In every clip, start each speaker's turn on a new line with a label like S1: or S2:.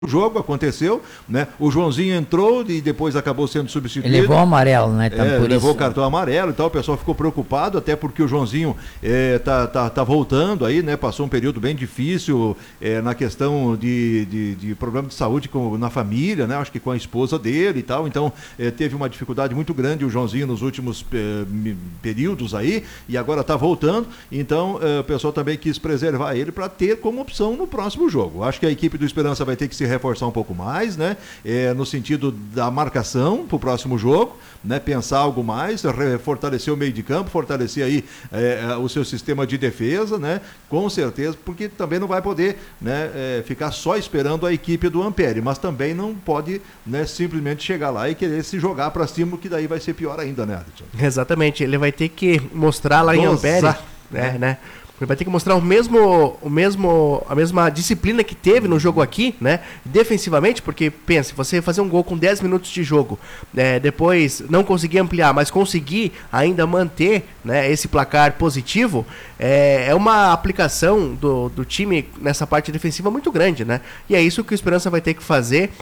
S1: O jogo aconteceu, né? O Joãozinho entrou e depois acabou sendo substituído.
S2: Ele levou o amarelo, né?
S1: Levou o cartão amarelo e tal. O pessoal ficou preocupado, até porque o Joãozinho tá voltando aí, né? Passou um período bem difícil na questão de problema de saúde na família, né? Acho que com a esposa dele e tal. Então, teve uma dificuldade muito grande o Joãozinho nos últimos períodos aí, e agora tá voltando. Então, o pessoal também quis preservar ele para ter como opção no próximo jogo. Acho que a equipe do Esperança vai ter que se reforçar um pouco mais, né? No sentido da marcação para o próximo jogo, né? Pensar algo mais, fortalecer o meio de campo, fortalecer aí o seu sistema de defesa, né? Com certeza, porque também não vai poder, né, ficar só esperando a equipe do Ampere, mas também não pode, né, simplesmente chegar lá e querer se jogar para cima, que daí vai ser pior ainda, né, Adson?
S3: Exatamente, ele vai ter que mostrar lá em Ampere, né? Ele vai ter que mostrar a mesma disciplina que teve no jogo aqui, né? Defensivamente, porque, pense, você fazer um gol com 10 minutos de jogo, depois não conseguir ampliar, mas conseguir ainda manter, né, esse placar positivo, é uma aplicação do time nessa parte defensiva muito grande, né? E é isso que o Esperança vai ter que fazer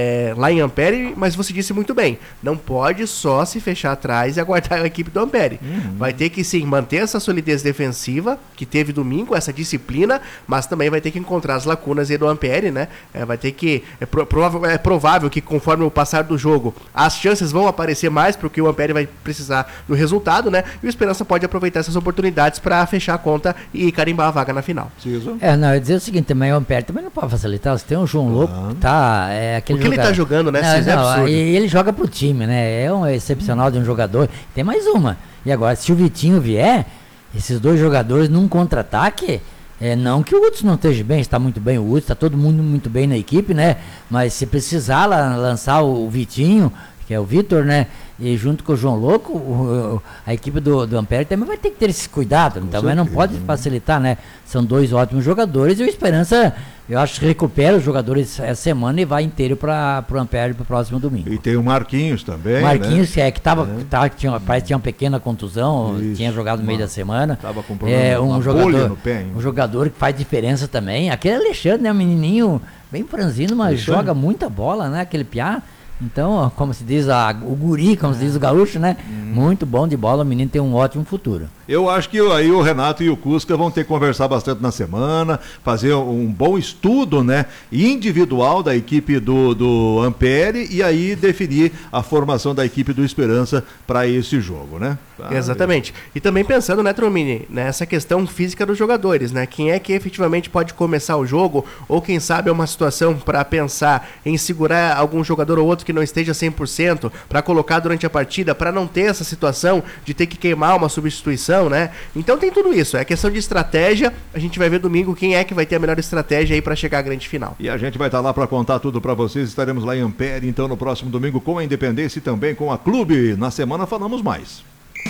S3: lá em Ampere, mas você disse muito bem, não pode só se fechar atrás e aguardar a equipe do Ampere. Vai ter que, sim, manter essa solidez defensiva, que teve domingo, essa disciplina, mas também vai ter que encontrar as lacunas aí do Ampere, né? Vai ter que... É provável que conforme o passar do jogo, as chances vão aparecer mais, porque o Ampere vai precisar do resultado, né? E o Esperança pode aproveitar essas oportunidades para fechar a conta e carimbar a vaga na final.
S2: Não, eu ia dizer o seguinte, também o Ampere também não pode facilitar, você tem um João Louco, tá...
S3: O que ele tá jogando, né?
S2: E ele joga pro time, né? É um excepcional de um jogador. Tem mais uma. E agora, se o Vitinho vier, esses dois jogadores num contra-ataque, não que o Hudson não esteja bem, está muito bem o Hudson, está todo mundo muito bem na equipe, né? Mas se precisar lançar o Vitinho, que é o Vitor, né? E junto com o João Louco, a equipe do Ampere também vai ter que ter esse cuidado, também não pode facilitar, né? São dois ótimos jogadores e o Esperança, eu acho que recupera os jogadores essa semana e vai inteiro para o Ampere para o próximo domingo.
S1: E tem o Marquinhos também,
S2: Marquinhos, né? Parece que tinha uma pequena contusão, tinha jogado no meio da semana.
S1: Estava com um jogador no pé.
S2: Um jogador que faz diferença também. Aquele Alexandre, né? Um menininho bem franzino, mas joga muita bola, né? Aquele piá. Então, como se diz o guri, como se diz o gaúcho, né? Muito bom de bola, o menino tem um ótimo futuro.
S1: Eu acho que aí o Renato e o Cusca vão ter que conversar bastante na semana, fazer um bom estudo, né, individual da equipe do Ampere e aí definir a formação da equipe do Esperança para esse jogo, né?
S3: Exatamente. E também pensando, né, Tromini, nessa questão física dos jogadores, né? Quem é que efetivamente pode começar o jogo, ou quem sabe é uma situação para pensar em segurar algum jogador ou outro que não esteja 100%, para colocar durante a partida, para não ter essa situação de ter que queimar uma substituição, né? Então tem tudo isso, é questão de estratégia. A gente vai ver domingo quem é que vai ter a melhor estratégia aí para chegar à grande final.
S1: E a gente vai estar lá para contar tudo para vocês. Estaremos lá em Ampere, então, no próximo domingo com a Independência e também com a Clube. Na semana falamos mais.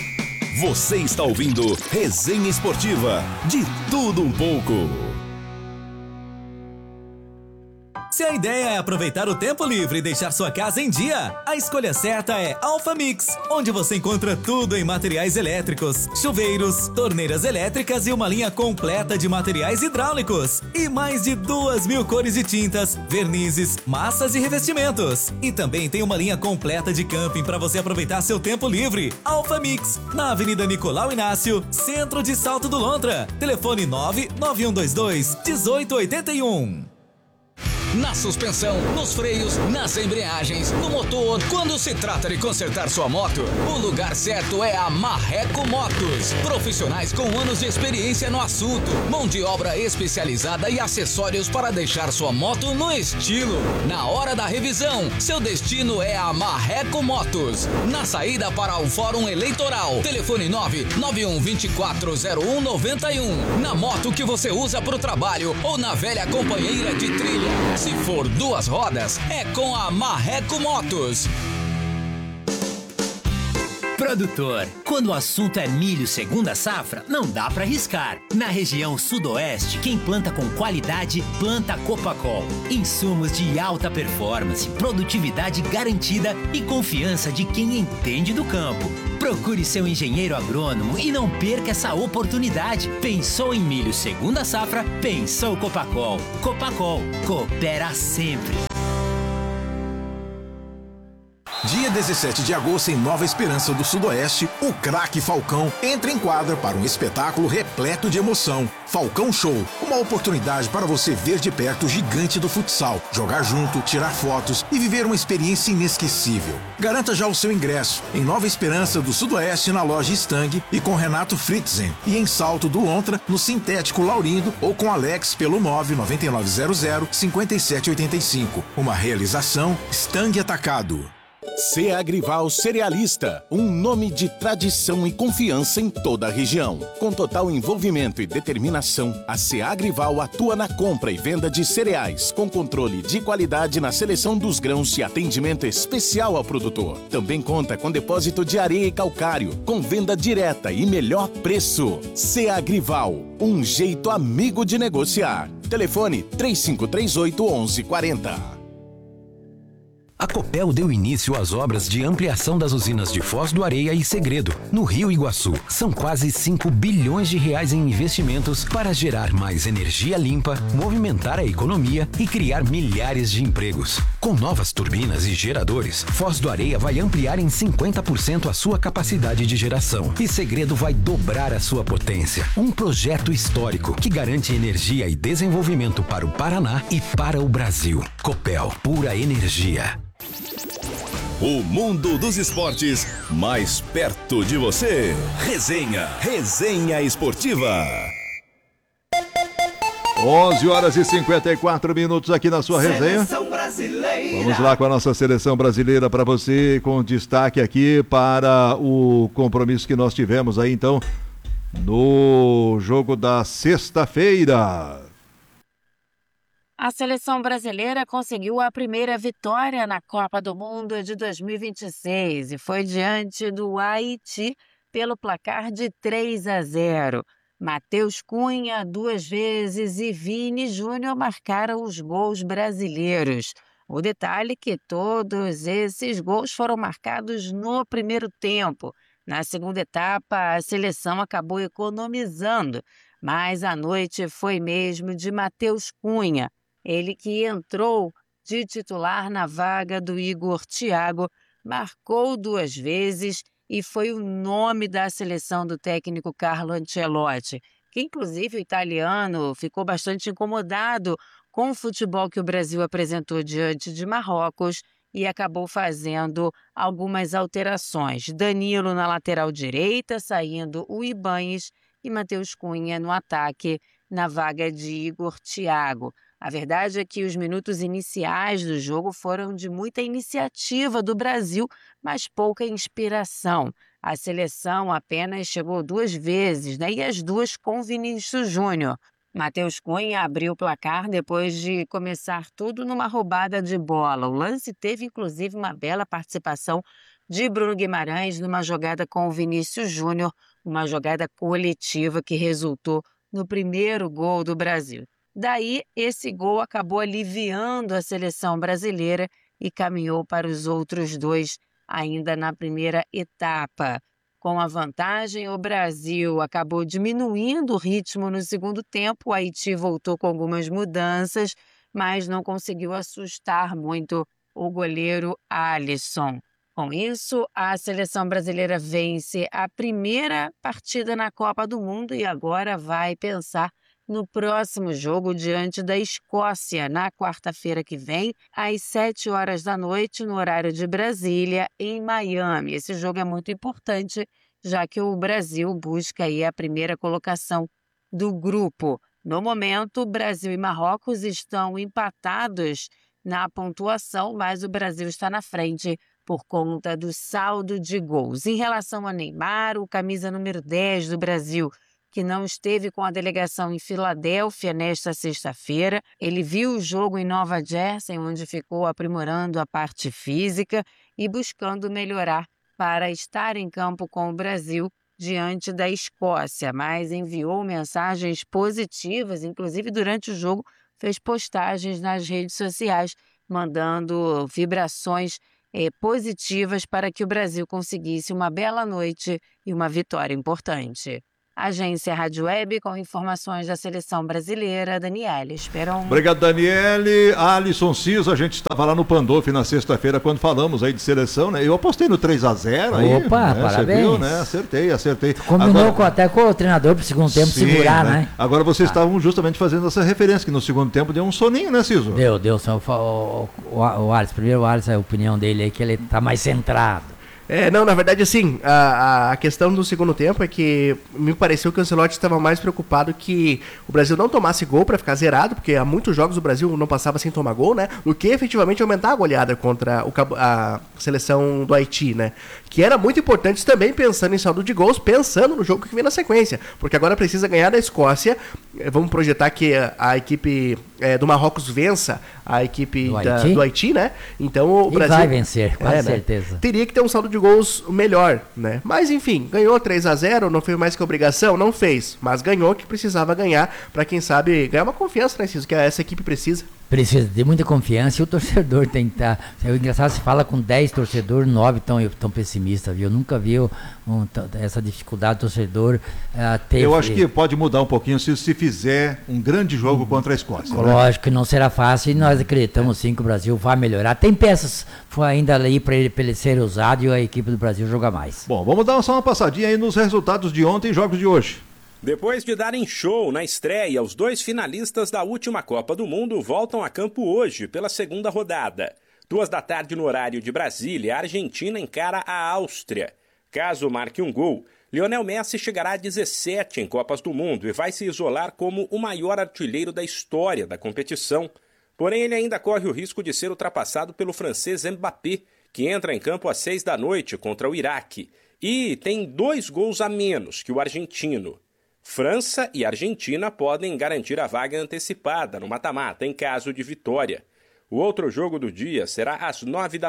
S4: Você está ouvindo Resenha Esportiva, de tudo um pouco.
S5: Se a ideia é aproveitar o tempo livre e deixar sua casa em dia, a escolha certa é Alpha Mix, onde você encontra tudo em materiais elétricos, chuveiros, torneiras elétricas e uma linha completa de materiais hidráulicos. E mais de 2.000 cores de tintas, vernizes, massas e revestimentos. E também tem uma linha completa de camping para você aproveitar seu tempo livre. Alpha Mix, na Avenida Nicolau Inácio, centro de Salto do Lontra. Telefone 99122-1881.
S6: Na suspensão, nos freios, nas embreagens, no motor. Quando se trata de consertar sua moto, o lugar certo é a Marreco Motos. Profissionais com anos de experiência no assunto, mão de obra especializada e acessórios para deixar sua moto no estilo. Na hora da revisão, seu destino é a Marreco Motos. Na saída para o Fórum Eleitoral, telefone 991240191. Na moto que você usa para o trabalho ou na velha companheira de trilha. Se for duas rodas, é com a Marreco Motos.
S7: Produtor, quando o assunto é milho segunda safra, não dá pra arriscar. Na região sudoeste, quem planta com qualidade, planta Copacol. Insumos de alta performance, produtividade garantida e confiança de quem entende do campo. Procure seu engenheiro agrônomo e não perca essa oportunidade. Pensou em milho segunda safra? Pensou Copacol. Copacol, coopera sempre.
S8: Dia 17 de agosto, em Nova Esperança do Sudoeste, o craque Falcão entra em quadra para um espetáculo repleto de emoção. Falcão Show, uma oportunidade para você ver de perto o gigante do futsal, jogar junto, tirar fotos e viver uma experiência inesquecível. Garanta já o seu ingresso em Nova Esperança do Sudoeste, na loja Stang e com Renato Fritzen, e em Salto do Lontra, no Sintético Laurindo, ou com Alex pelo 99900-5785. Uma realização Stang Atacado.
S9: Ceagrival Cerealista, um nome de tradição e confiança em toda a região. Com total envolvimento e determinação, a Ceagrival atua na compra e venda de cereais, com controle de qualidade na seleção dos grãos e atendimento especial ao produtor. Também conta com depósito de areia e calcário, com venda direta e melhor preço. Ceagrival, um jeito amigo de negociar. Telefone 3538-1140.
S10: A Copel deu início às obras de ampliação das usinas de Foz do Areia e Segredo, no Rio Iguaçu. São quase 5 bilhões de reais em investimentos para gerar mais energia limpa, movimentar a economia e criar milhares de empregos. Com novas turbinas e geradores, Foz do Areia vai ampliar em 50% a sua capacidade de geração e Segredo vai dobrar a sua potência. Um projeto histórico que garante energia e desenvolvimento para o Paraná e para o Brasil. Copel, pura energia.
S4: O mundo dos esportes mais perto de você. Resenha Esportiva.
S1: 11h54 aqui na sua resenha. Vamos lá com a nossa seleção brasileira para você, com destaque aqui para o compromisso que nós tivemos aí então no jogo da sexta-feira.
S11: A seleção brasileira conseguiu a primeira vitória na Copa do Mundo de 2026 e foi diante do Haiti pelo placar de 3-0. Matheus Cunha 2 vezes e Vini Júnior marcaram os gols brasileiros. O detalhe é que todos esses gols foram marcados no primeiro tempo. Na segunda etapa, a seleção acabou economizando, mas a noite foi mesmo de Matheus Cunha. Ele que entrou de titular na vaga do Igor Thiago, marcou 2 vezes e foi o nome da seleção do técnico Carlo Ancelotti, que inclusive o italiano ficou bastante incomodado com o futebol que o Brasil apresentou diante de Marrocos e acabou fazendo algumas alterações. Danilo na lateral direita, saindo o Ibañez, e Matheus Cunha no ataque na vaga de Igor Thiago. A verdade é que os minutos iniciais do jogo foram de muita iniciativa do Brasil, mas pouca inspiração. A seleção apenas chegou 2 vezes, e as 2 com Vinícius Júnior. Matheus Cunha abriu o placar depois de começar tudo numa roubada de bola. O lance teve inclusive uma bela participação de Bruno Guimarães numa jogada com o Vinícius Júnior, uma jogada coletiva que resultou no primeiro gol do Brasil. Daí, esse gol acabou aliviando a seleção brasileira e caminhou para os outros 2 ainda na primeira etapa. Com a vantagem, o Brasil acabou diminuindo o ritmo no segundo tempo. O Haiti voltou com algumas mudanças, mas não conseguiu assustar muito o goleiro Alisson. Com isso, a seleção brasileira vence a primeira partida na Copa do Mundo e agora vai pensar no próximo jogo diante da Escócia, na quarta-feira que vem, às 7h da noite, no horário de Brasília, em Miami. Esse jogo é muito importante, já que o Brasil busca aí a primeira colocação do grupo. No momento, Brasil e Marrocos estão empatados na pontuação, mas o Brasil está na frente por conta do saldo de gols. Em relação a Neymar, o camisa número 10 do Brasil, que não esteve com a delegação em Filadélfia nesta sexta-feira. Ele viu o jogo em Nova Jersey, onde ficou aprimorando a parte física e buscando melhorar para estar em campo com o Brasil diante da Escócia, mas enviou mensagens positivas, inclusive durante o jogo fez postagens nas redes sociais, mandando vibrações positivas para que o Brasil conseguisse uma bela noite e uma vitória importante. Agência Rádio Web, com informações da seleção brasileira, Daniele Esperon.
S1: Obrigado, Daniele. Alisson Ciso, a gente estava lá no Pandolfi na sexta-feira quando falamos aí de seleção, né? Eu apostei no 3-0 aí.
S2: Opa,
S1: né?
S2: Parabéns.
S1: Você viu, né? Acertei.
S2: Combinou até com o treinador pro segundo tempo segurar, né?
S1: Agora vocês estavam justamente fazendo essa referência, que no segundo tempo deu um soninho, né, Ciso?
S2: Deu. O Alisson, primeiro o Alisson, a opinião dele é que ele tá mais centrado.
S3: Não, na verdade, assim, a questão do segundo tempo é que me pareceu que o Ancelotti estava mais preocupado que o Brasil não tomasse gol para ficar zerado, porque há muitos jogos o Brasil não passava sem tomar gol, né? Do que efetivamente aumentar a goleada contra a seleção do Haiti, né? Que era muito importante também pensando em saldo de gols, pensando no jogo que vem na sequência, porque agora precisa ganhar da Escócia. Vamos projetar que a equipe do Marrocos vença a equipe do Haiti, né? Então o Brasil
S2: vai vencer, com certeza.
S3: Né? Teria que ter um saldo de gols melhor, né? Mas enfim, ganhou 3-0, não fez mais que obrigação, não fez, mas ganhou que precisava ganhar para quem sabe ganhar uma confiança, né, Ciso, que essa equipe precisa.
S2: Precisa de muita confiança e o torcedor tem que estar. É engraçado, se fala com 10 torcedores, 9 tão pessimistas, viu? Eu nunca vi essa dificuldade do torcedor ter.
S1: Eu acho que pode mudar um pouquinho se fizer um grande jogo contra a Escócia.
S2: Lógico que não será fácil e nós acreditamos sim que o Brasil vai melhorar. Tem peças ainda ali para ele ser usado e a equipe do Brasil jogar mais.
S1: Bom, vamos dar só uma passadinha aí nos resultados de ontem e jogos de hoje.
S12: Depois de darem show na estreia, os 2 finalistas da última Copa do Mundo voltam a campo hoje pela segunda rodada. 14h no horário de Brasília, a Argentina encara a Áustria. Caso marque um gol, Lionel Messi chegará a 17 em Copas do Mundo e vai se isolar como o maior artilheiro da história da competição. Porém, ele ainda corre o risco de ser ultrapassado pelo francês Mbappé, que entra em campo às 18h contra o Iraque. E tem 2 gols a menos que o argentino. França e Argentina podem garantir a vaga antecipada no mata-mata em caso de vitória. O outro jogo do dia será às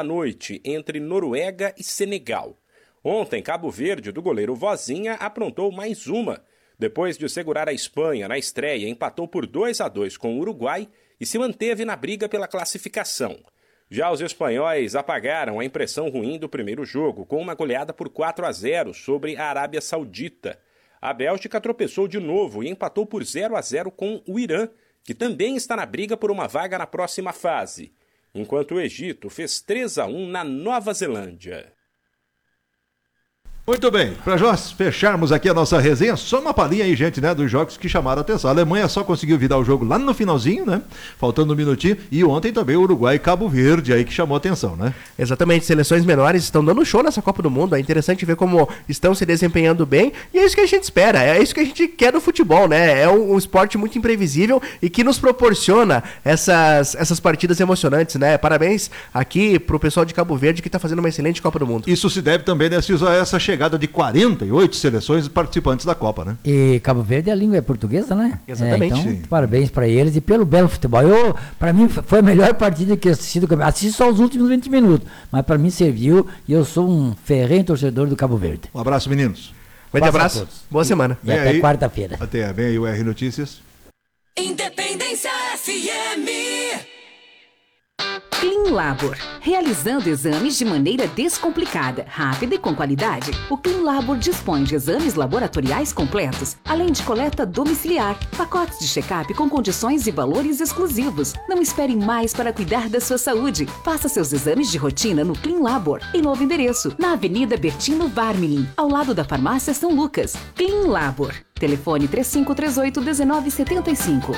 S12: 21h entre Noruega e Senegal. Ontem, Cabo Verde, do goleiro Vozinha, aprontou mais uma. Depois de segurar a Espanha na estreia, empatou por 2-2 com o Uruguai e se manteve na briga pela classificação. Já os espanhóis apagaram a impressão ruim do primeiro jogo, com uma goleada por 4-0 sobre a Arábia Saudita. A Bélgica tropeçou de novo e empatou por 0-0 com o Irã, que também está na briga por uma vaga na próxima fase, enquanto o Egito fez 3-1 na Nova Zelândia.
S1: Muito bem, para nós fecharmos aqui a nossa resenha, só uma palhinha aí, gente, né, dos jogos que chamaram a atenção. A Alemanha só conseguiu virar o jogo lá no finalzinho, né, faltando um minutinho, e ontem também o Uruguai e Cabo Verde aí que chamou a atenção, né?
S3: Exatamente, seleções menores estão dando show nessa Copa do Mundo, é interessante ver como estão se desempenhando bem, e é isso que a gente espera, é isso que a gente quer no futebol, né, é um esporte muito imprevisível e que nos proporciona essas partidas emocionantes, né, parabéns aqui pro pessoal de Cabo Verde que está fazendo uma excelente Copa do Mundo.
S1: Isso se deve também, né, Ciso, a essa chegada de 48 seleções participantes da Copa, né?
S2: E Cabo Verde a língua é portuguesa, né?
S3: Exatamente.
S2: Então, parabéns para eles e pelo belo futebol. Para mim foi a melhor partida que eu assisti do campeonato. Assisti só os últimos 20 minutos, mas para mim serviu e eu sou um ferrenho torcedor do Cabo Verde.
S1: Um abraço, meninos.
S3: Muito abraço, boa semana.
S2: E até quarta-feira.
S1: Até, vem aí o R Notícias.
S13: Independência FM.
S14: Clean Labor, realizando exames de maneira descomplicada, rápida e com qualidade. O Clean Labor dispõe de exames laboratoriais completos, além de coleta domiciliar, pacotes de check-up com condições e valores exclusivos. Não espere mais para cuidar da sua saúde. Faça seus exames de rotina no Clean Labor, em novo endereço, na Avenida Bertino Varmilin, ao lado da Farmácia São Lucas. Clean Labor. Telefone 3538-1975.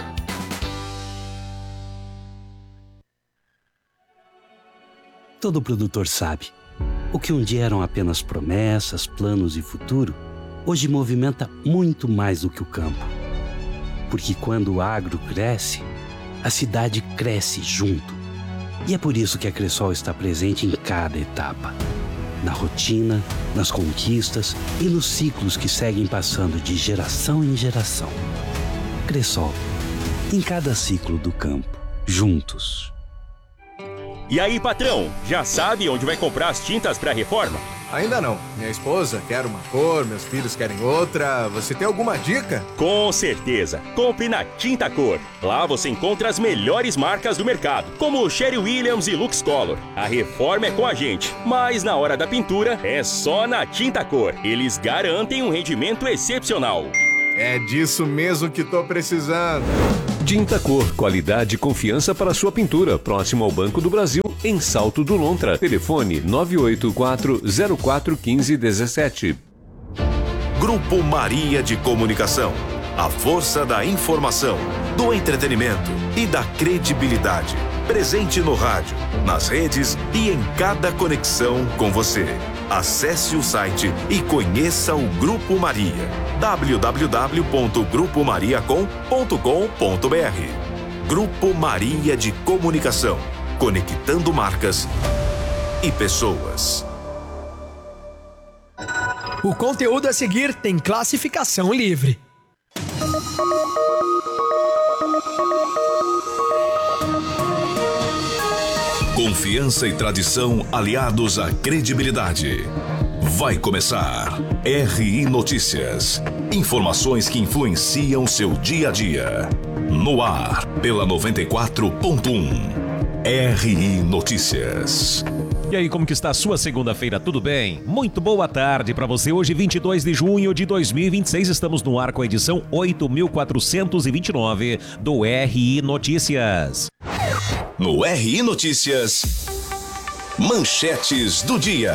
S15: Todo produtor sabe, o que um dia eram apenas promessas, planos e futuro, hoje movimenta muito mais do que o campo. Porque quando o agro cresce, a cidade cresce junto. E é por isso que a Cressol está presente em cada etapa. Na rotina, nas conquistas e nos ciclos que seguem passando de geração em geração. Cressol, em cada ciclo do campo, juntos.
S16: E aí, patrão, já sabe onde vai comprar as tintas para reforma? Ainda não. Minha esposa quer uma cor, meus filhos querem outra. Você tem alguma dica?
S17: Com certeza. Compre na Tinta Cor. Lá você encontra as melhores marcas do mercado, como Sherry Williams e Lux Color. A reforma é com a gente, mas na hora da pintura é só na Tinta Cor. Eles garantem um rendimento excepcional.
S16: É disso mesmo que tô precisando.
S18: Tinta Cor, qualidade e confiança para sua pintura. Próximo ao Banco do Brasil, em Salto do Lontra. Telefone 984-041517.
S19: Grupo Maria de Comunicação. A força da informação, do entretenimento e da credibilidade. Presente no rádio, nas redes e em cada conexão com você. Acesse o site e conheça o Grupo Maria. www.grupomariacom.com.br. Grupo Maria de Comunicação. Conectando marcas e pessoas.
S20: O conteúdo a seguir tem classificação livre.
S19: Confiança e tradição aliados à credibilidade. Vai começar RI Notícias. Informações que influenciam seu dia a dia. No ar, pela 94.1. RI Notícias.
S21: E aí, como que está a sua segunda-feira? Tudo bem? Muito boa tarde para você. Hoje, 22 de junho de 2026, estamos no ar com a edição 8.429 do RI Notícias.
S19: No RI Notícias, manchetes do dia.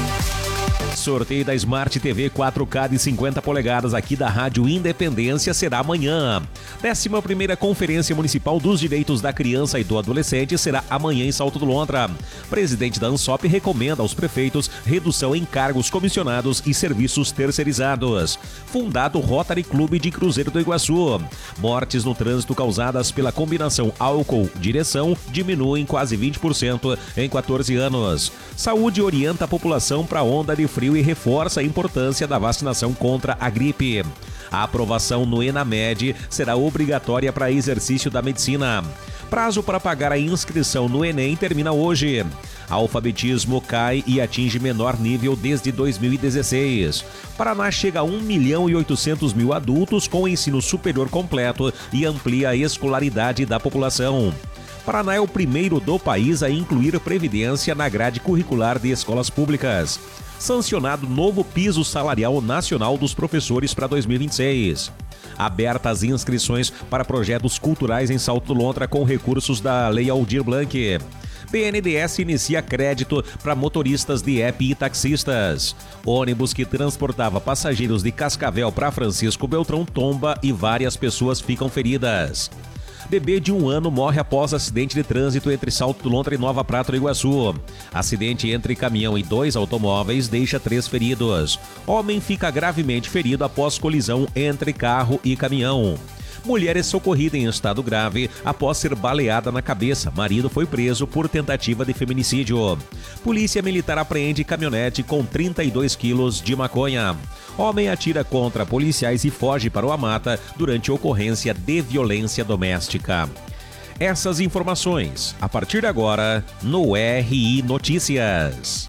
S21: Sorteio da Smart TV 4K de 50 polegadas aqui da Rádio Independência será amanhã. 11ª Conferência Municipal dos Direitos da Criança e do Adolescente será amanhã em Salto do Lontra. Presidente da ANSOP recomenda aos prefeitos redução em cargos comissionados e serviços terceirizados. Fundado Rotary Clube de Cruzeiro do Iguaçu. Mortes no trânsito causadas pela combinação álcool-direção diminuem quase 20% em 14 anos. Saúde orienta a população para a onda de frio e reforça a importância da vacinação contra a gripe. A aprovação no ENAMED será obrigatória para exercício da medicina. Prazo para pagar a inscrição no Enem termina hoje. Alfabetismo cai e atinge menor nível desde 2016. Paraná chega a 1.800.000 adultos com ensino superior completo e amplia a escolaridade da população. Paraná é o primeiro do país a incluir previdência na grade curricular de escolas públicas. Sancionado novo piso salarial nacional dos professores para 2026. Abertas inscrições para projetos culturais em Salto do Lontra com recursos da Lei Aldir Blanc. BNDES inicia crédito para motoristas de app e taxistas. Ônibus que transportava passageiros de Cascavel para Francisco Beltrão tomba e várias pessoas ficam feridas. Bebê de 1 ano morre após acidente de trânsito entre Salto do Lontra e Nova Prata do Iguaçu. Acidente entre caminhão e 2 automóveis deixa 3 feridos. Homem fica gravemente ferido após colisão entre carro e caminhão. Mulher é socorrida em estado grave após ser baleada na cabeça. Marido foi preso por tentativa de feminicídio. Polícia Militar apreende caminhonete com 32 quilos de maconha. Homem atira contra policiais e foge para uma mata durante ocorrência de violência doméstica. Essas informações, a partir de agora, no RI Notícias.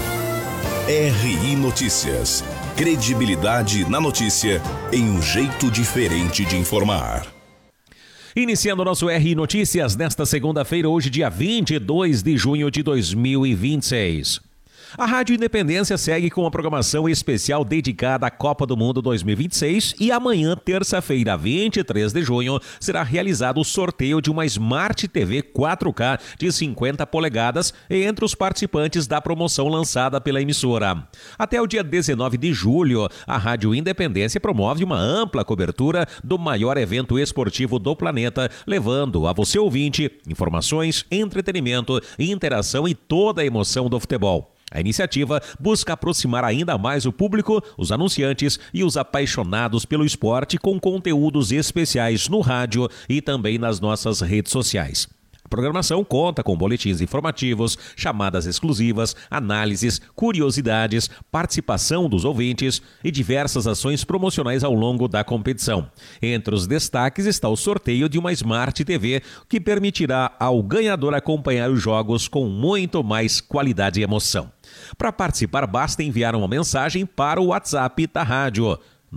S19: RI Notícias. Credibilidade na notícia em um jeito diferente de informar.
S21: Iniciando o nosso RI Notícias nesta segunda-feira, hoje dia 22 de junho de 2026. A Rádio Independência segue com uma programação especial dedicada à Copa do Mundo 2026 e amanhã, terça-feira, 23 de junho, será realizado o sorteio de uma Smart TV 4K de 50 polegadas entre os participantes da promoção lançada pela emissora. Até o dia 19 de julho, a Rádio Independência promove uma ampla cobertura do maior evento esportivo do planeta, levando a você ouvinte informações, entretenimento, interação e toda a emoção do futebol. A iniciativa busca aproximar ainda mais o público, os anunciantes e os apaixonados pelo esporte com conteúdos especiais no rádio e também nas nossas redes sociais. A programação conta com boletins informativos, chamadas exclusivas, análises, curiosidades, participação dos ouvintes e diversas ações promocionais ao longo da competição. Entre os destaques está o sorteio de uma Smart TV, que permitirá ao ganhador acompanhar os jogos com muito mais qualidade e emoção. Para participar, basta enviar uma mensagem para o WhatsApp da rádio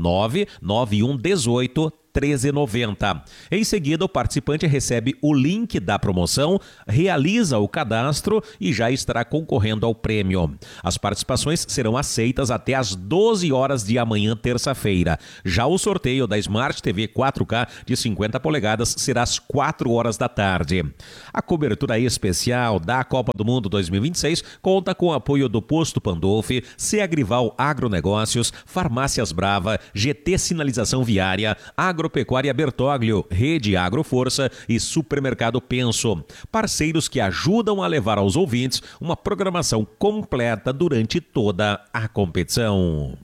S21: 99118 1390. Em seguida, o participante recebe o link da promoção, realiza o cadastro e já estará concorrendo ao prêmio. As participações serão aceitas até às 12 horas de amanhã, terça-feira. Já o sorteio da Smart TV 4K de 50 polegadas será às 4 horas da tarde. A cobertura especial da Copa do Mundo 2026 conta com o apoio do Posto Pandolfi, Seagrival Agronegócios, Farmácias Brava, GT Sinalização Viária, Agropecuária Bertoglio, Rede Agroforça e Supermercado Penso. Parceiros que ajudam a levar aos ouvintes uma programação completa durante toda a competição.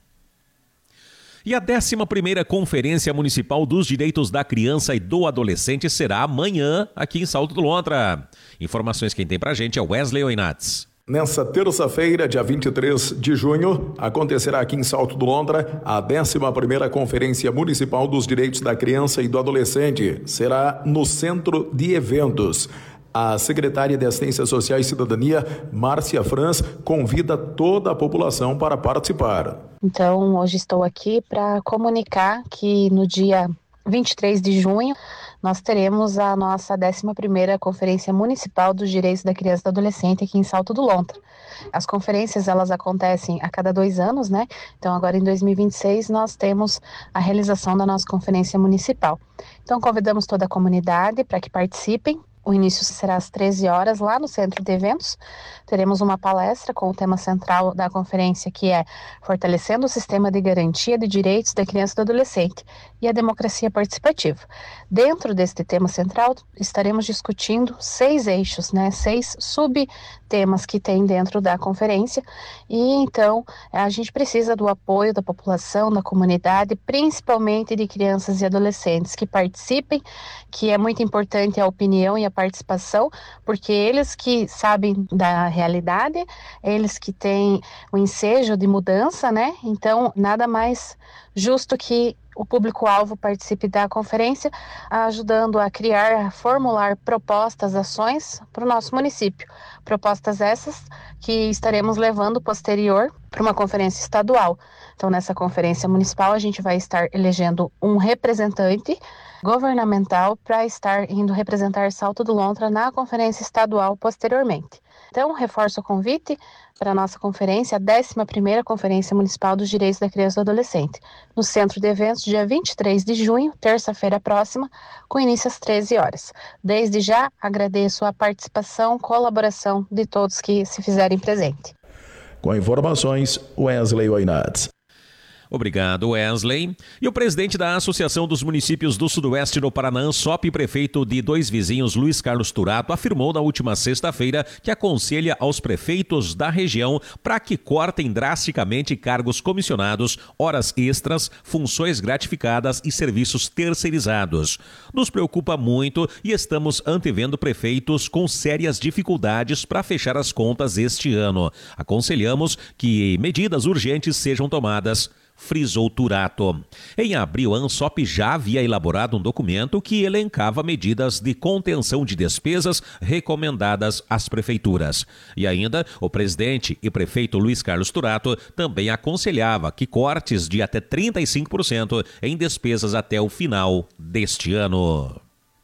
S21: E a 11ª Conferência Municipal dos Direitos da Criança e do Adolescente será amanhã aqui em Salto do Lontra. Informações quem tem pra gente é Wesley Oinatz.
S5: Nessa terça-feira, dia 23 de junho, acontecerá aqui em Salto do Lontra a 11ª Conferência Municipal dos Direitos da Criança e do Adolescente. Será no Centro de Eventos. A secretária de Assistência Social e Cidadania, Márcia Franz, convida toda a população para participar.
S22: Então, hoje estou aqui para comunicar que no dia 23 de junho, nós teremos a nossa 11ª Conferência Municipal dos Direitos da Criança e do Adolescente aqui em Salto do Lontra. As conferências, elas acontecem a cada 2 anos, né? Então, agora em 2026, nós temos a realização da nossa Conferência Municipal. Então, convidamos toda a comunidade para que participem. O início será às 13 horas lá no Centro de Eventos. Teremos uma palestra com o tema central da conferência, que é Fortalecendo o Sistema de Garantia de Direitos da Criança e do Adolescente e a Democracia Participativa. Dentro deste tema central, estaremos discutindo 6 eixos, 6 subtemas que tem dentro da conferência. E então, a gente precisa do apoio da população, da comunidade, principalmente de crianças e adolescentes que participem, que é muito importante a opinião e a participação, porque eles que sabem da realidade, eles que têm o ensejo de mudança, né? Então, nada mais justo que o público-alvo participe da conferência, ajudando a criar, a formular propostas, ações para o nosso município. Propostas essas que estaremos levando posterior para uma conferência estadual. Então, nessa conferência municipal, a gente vai estar elegendo um representante governamental para estar indo representar Salto do Lontra na conferência estadual posteriormente. Então, reforço o convite para a nossa conferência, a 11ª Conferência Municipal dos Direitos da Criança e do Adolescente, no Centro de Eventos, dia 23 de junho, terça-feira próxima, com início às 13 horas. Desde já, agradeço a participação, colaboração de todos que se fizerem presente.
S5: Com informações, Wesley Oinatz.
S21: Obrigado, Wesley. E o presidente da Associação dos Municípios do Sudoeste do Paraná, ANSOP, e prefeito de Dois Vizinhos, Luiz Carlos Turato, afirmou na última sexta-feira que aconselha aos prefeitos da região para que cortem drasticamente cargos comissionados, horas extras, funções gratificadas e serviços terceirizados. Nos preocupa muito e estamos antevendo prefeitos com sérias dificuldades para fechar as contas este ano. Aconselhamos que medidas urgentes sejam tomadas, frisou Turato. Em abril, a ANSOP já havia elaborado um documento que elencava medidas de contenção de despesas recomendadas às prefeituras. E ainda, o presidente e prefeito Luiz Carlos Turato também aconselhava que cortes de até 35% em despesas até o final deste ano.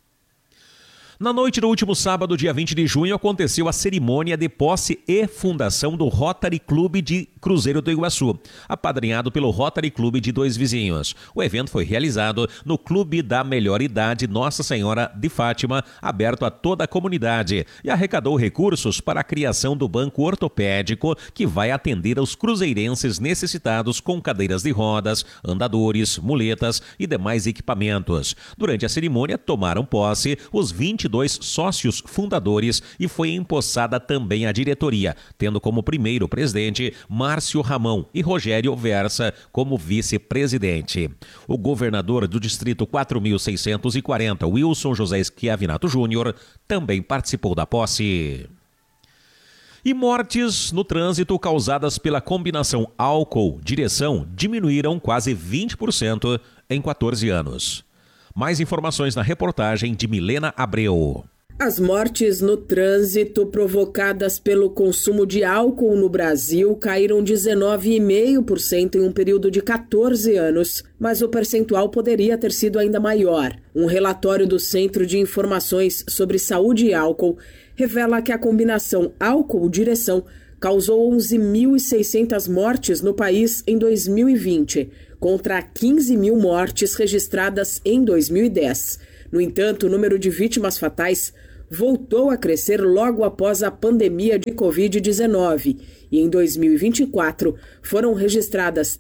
S21: Na noite do último sábado, dia 20 de junho, aconteceu a cerimônia de posse e fundação do Rotary Clube de Cruzeiro do Iguaçu, apadrinhado pelo Rotary Clube de Dois Vizinhos. O evento foi realizado no Clube da Melhor Idade Nossa Senhora de Fátima, aberto a toda a comunidade, e arrecadou recursos para a criação do banco ortopédico que vai atender aos cruzeirenses necessitados com cadeiras de rodas, andadores, muletas e demais equipamentos. Durante a cerimônia, tomaram posse os 22 22 sócios fundadores e foi empossada também a diretoria, tendo como primeiro presidente Márcio Ramão e Rogério Versa como vice-presidente. O governador do distrito 4.640, Wilson José Schiavinato Júnior, também participou da posse. E mortes no trânsito causadas pela combinação álcool-direção diminuíram quase 20% em 14 anos. Mais informações na reportagem de Milena Abreu.
S6: As mortes no trânsito provocadas pelo consumo de álcool no Brasil caíram 19,5% em um período de 14 anos, mas o percentual poderia ter sido ainda maior. Um relatório do Centro de Informações sobre Saúde e Álcool revela que a combinação álcool-direção causou 11.600 mortes no país em 2020, contra 15 mil mortes registradas em 2010. No entanto, o número de vítimas fatais voltou a crescer logo após a pandemia de Covid-19 e em 2024 foram registradas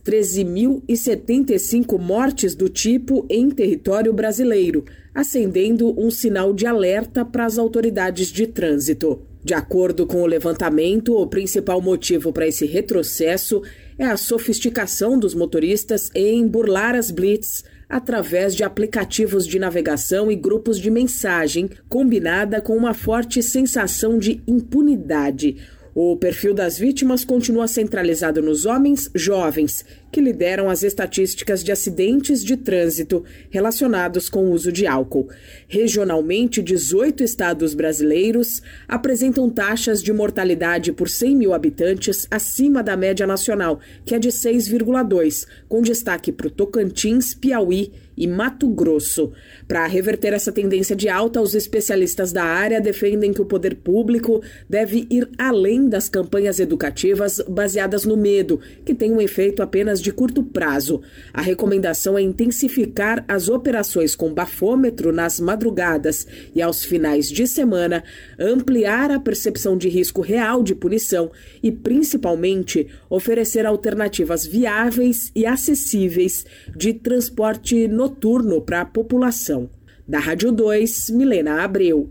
S6: 13.075 mortes do tipo em território brasileiro, acendendo um sinal de alerta para as autoridades de trânsito. De acordo com o levantamento, o principal motivo para esse retrocesso é a sofisticação dos motoristas em burlar as blitz através de aplicativos de navegação e grupos de mensagem, combinada com uma forte sensação de impunidade. O perfil das vítimas continua centralizado nos homens jovens, que lideram as estatísticas de acidentes de trânsito relacionados com o uso de álcool. Regionalmente, 18 estados brasileiros apresentam taxas de mortalidade por 100 mil habitantes acima da média nacional, que é de 6,2, com destaque para o Tocantins, Piauí e Mato Grosso. Para reverter essa tendência de alta, os especialistas da área defendem que o poder público deve ir além das campanhas educativas baseadas no medo, que tem um efeito apenas de curto prazo. A recomendação é intensificar as operações com bafômetro nas madrugadas e aos finais de semana, ampliar a percepção de risco real de punição e, principalmente, oferecer alternativas viáveis e acessíveis de transporte noturno para a população. Da Rádio 2, Milena Abreu.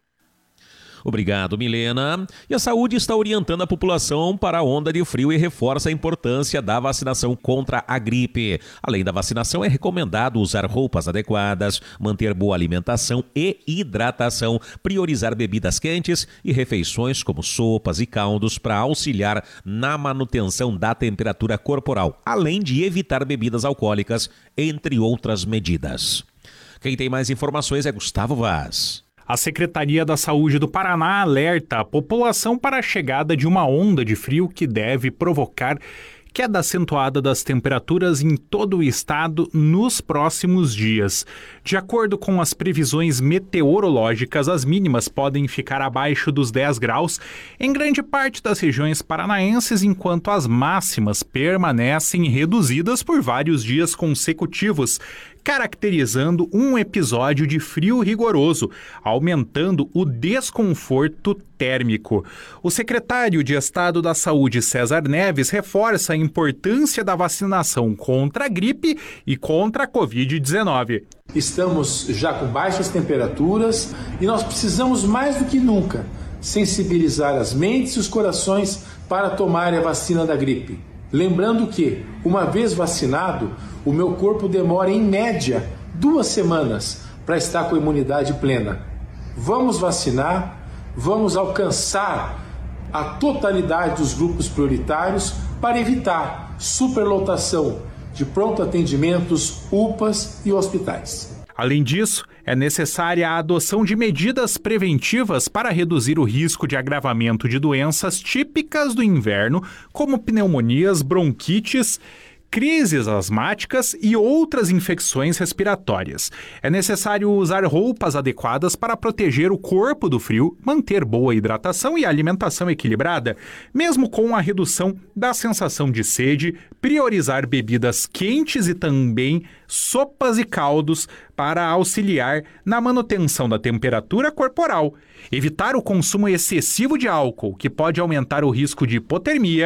S21: Obrigado, Milena. E a saúde está orientando a população para a onda de frio e reforça a importância da vacinação contra a gripe. Além da vacinação, é recomendado usar roupas adequadas, manter boa alimentação e hidratação, priorizar bebidas quentes e refeições como sopas e caldos para auxiliar na manutenção da temperatura corporal, além de evitar bebidas alcoólicas, entre outras medidas. Quem tem mais informações é Gustavo Vaz.
S7: A Secretaria da Saúde do Paraná alerta a população para a chegada de uma onda de frio que deve provocar queda acentuada das temperaturas em todo o estado nos próximos dias. De acordo com as previsões meteorológicas, as mínimas podem ficar abaixo dos 10 graus em grande parte das regiões paranaenses, enquanto as máximas permanecem reduzidas por vários dias consecutivos, caracterizando um episódio de frio rigoroso, aumentando o desconforto térmico. O secretário de Estado da Saúde, César Neves, reforça a importância da vacinação contra a gripe e contra a Covid-19.
S23: Estamos já com baixas temperaturas e nós precisamos mais do que nunca sensibilizar as mentes e os corações para tomarem a vacina da gripe. Lembrando que, uma vez vacinado, o meu corpo demora em média 2 semanas para estar com a imunidade plena. Vamos vacinar, vamos alcançar a totalidade dos grupos prioritários para evitar superlotação de pronto atendimentos, UPAs e hospitais.
S7: Além disso, é necessária a adoção de medidas preventivas para reduzir o risco de agravamento de doenças típicas do inverno, como pneumonias, bronquites, crises asmáticas e outras infecções respiratórias. É necessário usar roupas adequadas para proteger o corpo do frio, manter boa hidratação e alimentação equilibrada, mesmo com a redução da sensação de sede, priorizar bebidas quentes e também sopas e caldos para auxiliar na manutenção da temperatura corporal, evitar o consumo excessivo de álcool, que pode aumentar o risco de hipotermia,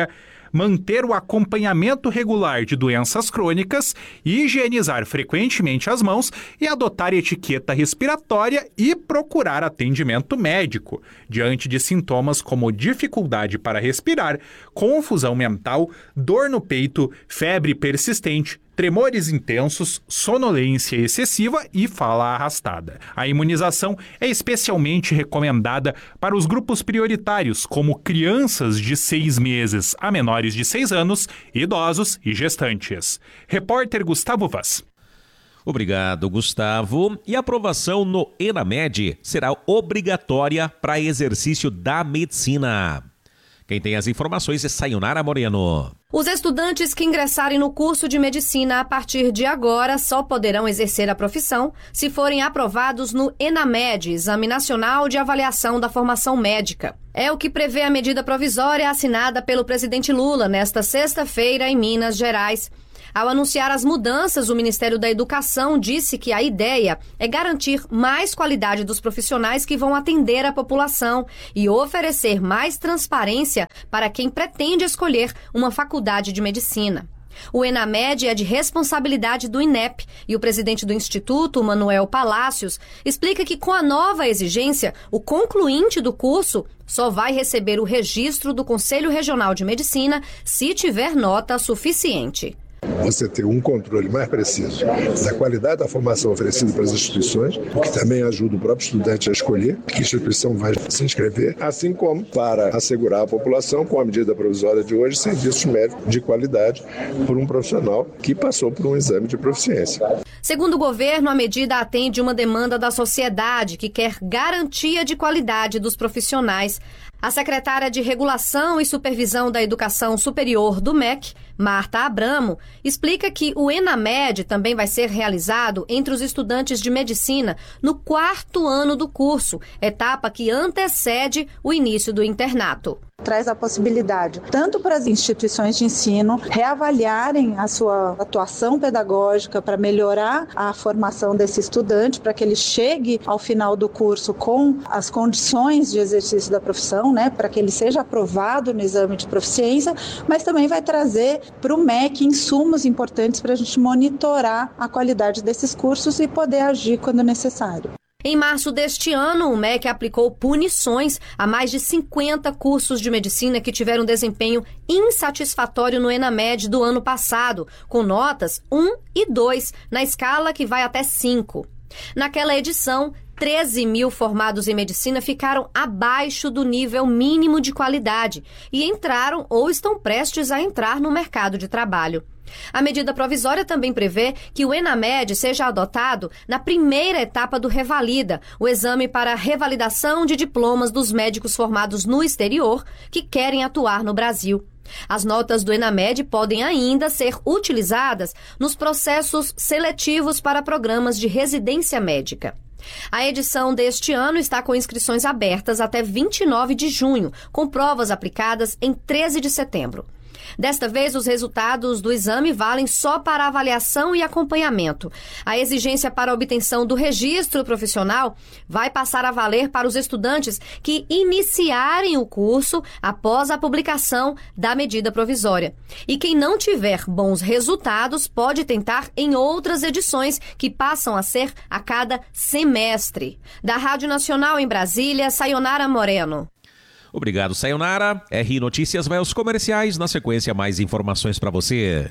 S7: manter o acompanhamento regular de doenças crônicas, higienizar frequentemente as mãos e adotar etiqueta respiratória e procurar atendimento médico diante de sintomas como dificuldade para respirar, confusão mental, dor no peito, febre persistente, tremores intensos, sonolência excessiva e fala arrastada. A imunização é especialmente recomendada para os grupos prioritários, como crianças de 6 meses a menores de 6 anos, idosos e gestantes. Repórter Gustavo Vaz.
S21: Obrigado, Gustavo. E a aprovação no ENAMED será obrigatória para exercício da medicina. Quem tem as informações é Sayonara Moreno.
S8: Os estudantes que ingressarem no curso de medicina a partir de agora só poderão exercer a profissão se forem aprovados no ENAMED, Exame Nacional de Avaliação da Formação Médica. É o que prevê a medida provisória assinada pelo presidente Lula nesta sexta-feira em Minas Gerais. Ao anunciar as mudanças, o Ministério da Educação disse que a ideia é garantir mais qualidade dos profissionais que vão atender a população e oferecer mais transparência para quem pretende escolher uma faculdade de medicina. O ENAMED é de responsabilidade do INEP e o presidente do Instituto, Manuel Palácios, explica que com a nova exigência, o concluinte do curso só vai receber o registro do Conselho Regional de Medicina se tiver nota suficiente.
S9: Você ter um controle mais preciso da qualidade da formação oferecida para as instituições, o que também ajuda o próprio estudante a escolher que instituição vai se inscrever, assim como para assegurar à população, com a medida provisória de hoje, serviços médicos de qualidade por um profissional que passou por um exame de proficiência.
S8: Segundo o governo, a medida atende uma demanda da sociedade que quer garantia de qualidade dos profissionais. A secretária de Regulação e Supervisão da Educação Superior do MEC, Marta Abramo, explica que o ENAMED também vai ser realizado entre os estudantes de medicina no 4º ano do curso, etapa que antecede o início do internato.
S10: Traz a possibilidade, tanto para as instituições de ensino, reavaliarem a sua atuação pedagógica para melhorar a formação desse estudante, para que ele chegue ao final do curso com as condições de exercício da profissão, para que ele seja aprovado no exame de proficiência, mas também vai trazer para o MEC insumos importantes para a gente monitorar a qualidade desses cursos e poder agir quando necessário.
S8: Em março deste ano, o MEC aplicou punições a mais de 50 cursos de medicina que tiveram desempenho insatisfatório no ENAMED do ano passado, com notas 1 e 2, na escala que vai até 5. Naquela edição, 13 mil formados em medicina ficaram abaixo do nível mínimo de qualidade e entraram ou estão prestes a entrar no mercado de trabalho. A medida provisória também prevê que o ENAMED seja adotado na primeira etapa do Revalida, o exame para revalidação de diplomas dos médicos formados no exterior que querem atuar no Brasil. As notas do ENAMED podem ainda ser utilizadas nos processos seletivos para programas de residência médica. A edição deste ano está com inscrições abertas até 29 de junho, com provas aplicadas em 13 de setembro. Desta vez, os resultados do exame valem só para avaliação e acompanhamento. A exigência para a obtenção do registro profissional vai passar a valer para os estudantes que iniciarem o curso após a publicação da medida provisória. E quem não tiver bons resultados pode tentar em outras edições que passam a ser a cada semestre. Da Rádio Nacional em Brasília, Sayonara Moreno.
S21: Obrigado, Sayonara. RI Notícias vai aos comerciais. Na sequência, mais informações para você.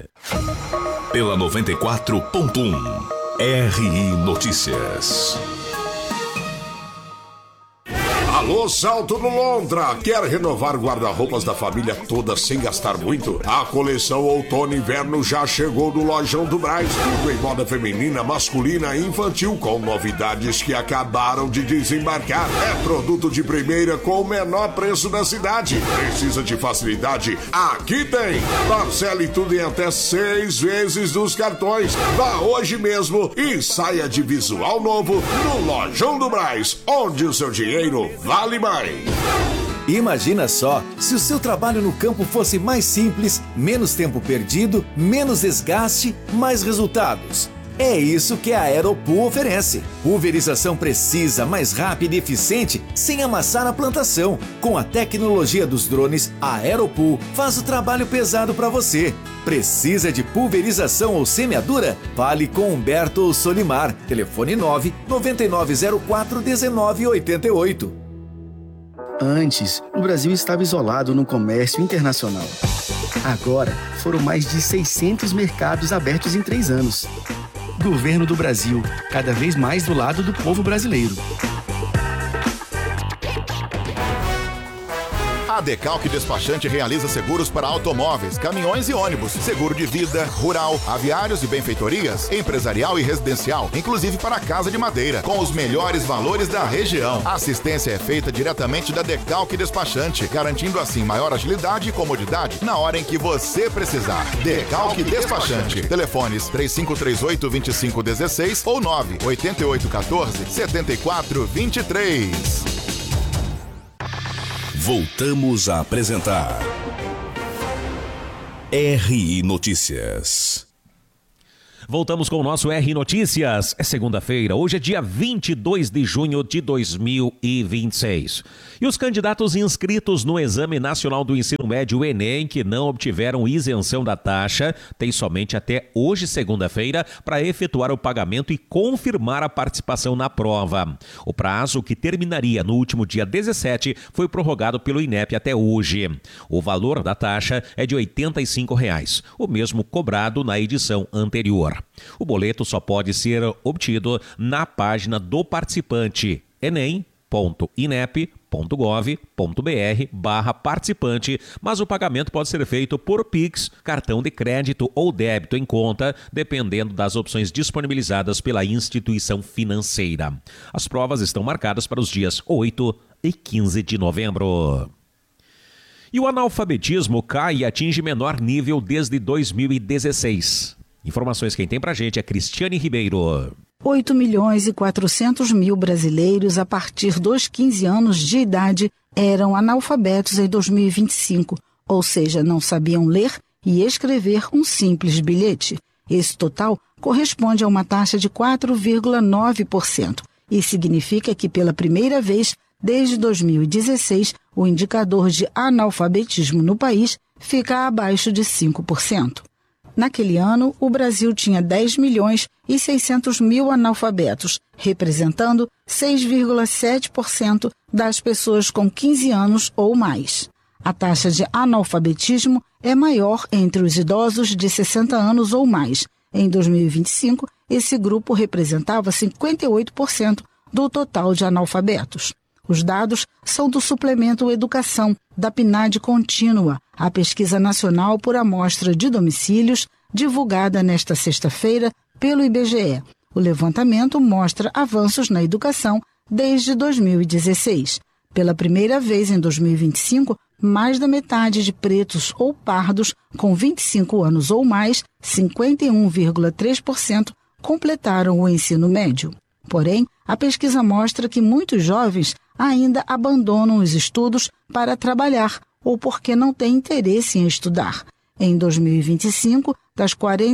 S19: Pela 94.1 RI Notícias. Alô, Salto no Londra! Quer renovar guarda-roupas da família toda sem gastar muito? A coleção Outono e Inverno já chegou no Lojão do Brás. Tudo em moda feminina, masculina e infantil, com novidades que acabaram de desembarcar. É produto de primeira com o menor preço da cidade. Precisa de facilidade? Aqui tem! Parcele tudo em até 6 vezes nos cartões. Vá hoje mesmo e saia de visual novo no Lojão do Brás, onde o seu dinheiro vale mais.
S24: Imagina só, se o seu trabalho no campo fosse mais simples, menos tempo perdido, menos desgaste, mais resultados. É isso que a Aeropool oferece. Pulverização precisa, mais rápida e eficiente, sem amassar a plantação. Com a tecnologia dos drones, a Aeropool faz o trabalho pesado para você. Precisa de pulverização ou semeadura? Fale com Humberto Solimar. Telefone 999041988.
S3: Antes, o Brasil estava isolado no comércio internacional. Agora, foram mais de 600 mercados abertos em 3 anos. Governo do Brasil, cada vez mais do lado do povo brasileiro.
S4: A Decalque Despachante realiza seguros para automóveis, caminhões e ônibus, seguro de vida, rural, aviários e benfeitorias, empresarial e residencial, inclusive para casa de madeira, com os melhores valores da região. A assistência é feita diretamente da Decalque Despachante, garantindo assim maior agilidade e comodidade na hora em que você precisar. Decalque Despachante. Telefones 3538-2516 ou 98814-7423.
S19: Voltamos a apresentar RI Notícias.
S21: Voltamos com o nosso RI Notícias. É segunda-feira, hoje é dia 22 de junho de 2026. E os candidatos inscritos no Exame Nacional do Ensino Médio, Enem, que não obtiveram isenção da taxa, têm somente até hoje, segunda-feira, para efetuar o pagamento e confirmar a participação na prova. O prazo, que terminaria no último dia 17, foi prorrogado pelo INEP até hoje. O valor da taxa é de R$ 85, o mesmo cobrado na edição anterior. O boleto só pode ser obtido na página do participante enem.inep.gov.br/participante, mas o pagamento pode ser feito por Pix, cartão de crédito ou débito em conta, dependendo das opções disponibilizadas pela instituição financeira. As provas estão marcadas para os dias 8 e 15 de novembro. E o analfabetismo cai e atinge menor nível desde 2016. Informações quem tem pra gente é Cristiane Ribeiro.
S11: 8.400.000 brasileiros a partir dos 15 anos de idade eram analfabetos em 2025, ou seja, não sabiam ler e escrever um simples bilhete. Esse total corresponde a uma taxa de 4,9% e significa que pela primeira vez desde 2016 o indicador de analfabetismo no país fica abaixo de 5%. Naquele ano, o Brasil tinha 10.600.000 analfabetos, representando 6,7% das pessoas com 15 anos ou mais. A taxa de analfabetismo é maior entre os idosos de 60 anos ou mais. Em 2025, esse grupo representava 58% do total de analfabetos. Os dados são do Suplemento Educação, da PNAD Contínua, a pesquisa nacional por amostra de domicílios, divulgada nesta sexta-feira pelo IBGE. O levantamento mostra avanços na educação desde 2016. Pela primeira vez em 2025, mais da metade de pretos ou pardos com 25 anos ou mais, 51,3%, completaram o ensino médio. Porém, a pesquisa mostra que muitos jovens ainda abandonam os estudos para trabalhar ou porque não têm interesse em estudar. Em 2025, das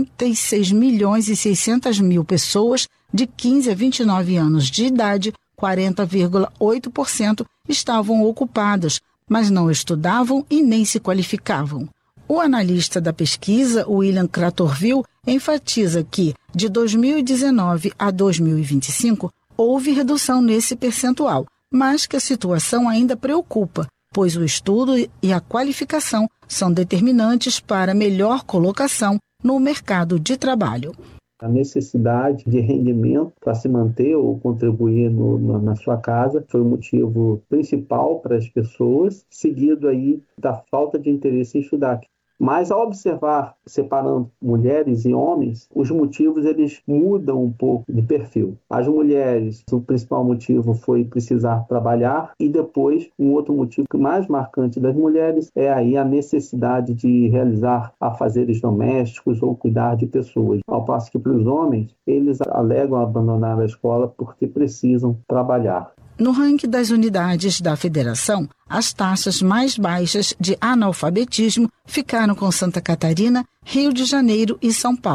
S11: 46.600.000 pessoas de 15 a 29 anos de idade, 40,8% estavam ocupadas, mas não estudavam e nem se qualificavam. O analista da pesquisa, William Cratorville, enfatiza que, de 2019 a 2025, houve redução nesse percentual, mas que a situação ainda preocupa, pois o estudo e a qualificação são determinantes para melhor colocação no mercado de trabalho.
S12: A necessidade de rendimento para se manter ou contribuir na sua casa foi o motivo principal para as pessoas, seguido aí da falta de interesse em estudar. Mas ao observar, separando mulheres e homens, os motivos eles mudam um pouco de perfil. As mulheres, o principal motivo foi precisar trabalhar, e depois um outro motivo mais marcante das mulheres é aí a necessidade de realizar afazeres domésticos ou cuidar de pessoas. Ao passo que para os homens, eles alegam abandonar a escola porque precisam trabalhar.
S11: No ranking das unidades da federação, as taxas mais baixas de analfabetismo ficaram com Santa Catarina, Rio de Janeiro e São Paulo,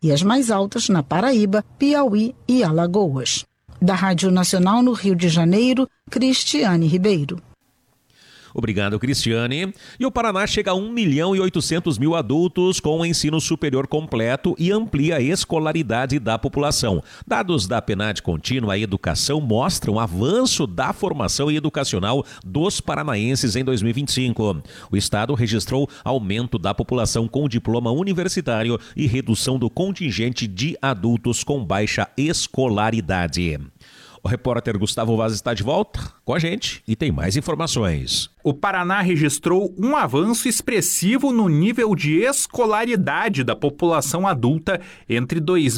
S11: e as mais altas na Paraíba, Piauí e Alagoas. Da Rádio Nacional no Rio de Janeiro, Cristiane Ribeiro.
S21: Obrigado, Cristiane. E o Paraná chega a 1.800.000 adultos com ensino superior completo e amplia a escolaridade da população. Dados da PNAD Contínua Educação mostram o avanço da formação educacional dos paranaenses em 2025. O estado registrou aumento da população com diploma universitário e redução do contingente de adultos com baixa escolaridade. O repórter Gustavo Vaz está de volta com a gente e tem mais informações.
S7: O Paraná registrou um avanço expressivo no nível de escolaridade da população adulta entre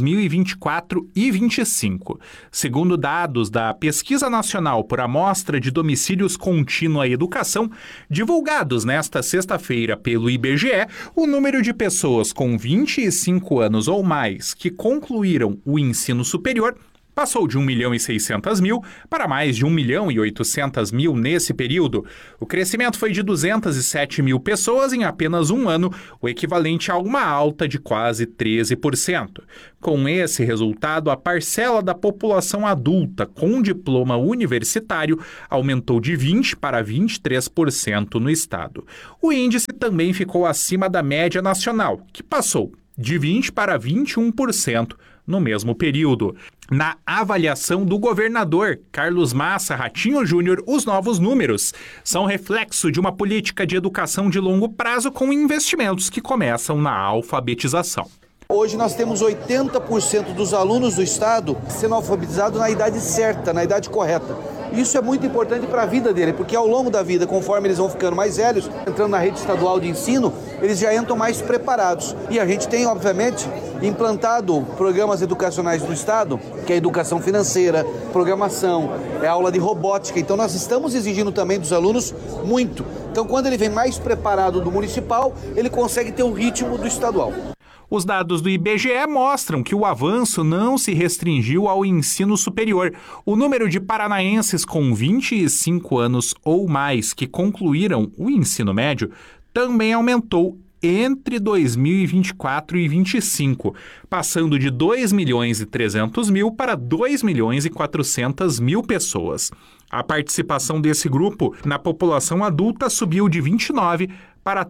S7: 2024 e 2025. Segundo dados da Pesquisa Nacional por Amostra de Domicílios Contínua Educação, divulgados nesta sexta-feira pelo IBGE, o número de pessoas com 25 anos ou mais que concluíram o ensino superior passou de 1.600.000 para mais de 1.800.000 nesse período. O crescimento foi de 207.000 pessoas em apenas um ano, o equivalente a uma alta de quase 13%. Com esse resultado, a parcela da população adulta com diploma universitário aumentou de 20% para 23% no estado. O índice também ficou acima da média nacional, que passou de 20% para 21% no mesmo período. Na avaliação do governador Carlos Massa Ratinho Júnior, os novos números são reflexo de uma política de educação de longo prazo com investimentos que começam na alfabetização.
S1: Hoje nós temos 80% dos alunos do estado sendo alfabetizados na idade certa, na idade correta. Isso é muito importante para a vida dele, porque ao longo da vida, conforme eles vão ficando mais velhos, entrando na rede estadual de ensino, eles já entram mais preparados. E a gente tem, obviamente, implantado programas educacionais do estado, que é educação financeira, programação, é aula de robótica. Então nós estamos exigindo também dos alunos muito. Então quando ele vem mais preparado do municipal, ele consegue ter o ritmo do estadual.
S7: Os dados do IBGE mostram que o avanço não se restringiu ao ensino superior. O número de paranaenses com 25 anos ou mais que concluíram o ensino médio também aumentou entre 2024 e 2025, passando de 2.300.000 para 2.400.000 pessoas. A participação desse grupo na população adulta subiu de 29% para